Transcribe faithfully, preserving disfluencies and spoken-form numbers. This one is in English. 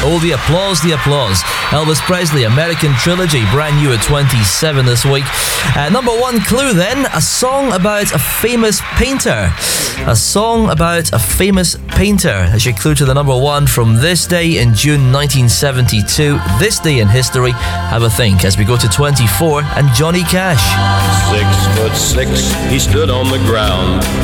Oh, the applause, the applause. Elvis Presley, American Trilogy, brand new at twenty-seven this week. Uh, number one clue then, a song about a famous painter. A song about a famous painter. That's your clue to the number one from this day in June nineteen seventy-two. This day in history. Have a think as we go to twenty-four and Johnny Cash. Six foot six, he stood on the ground.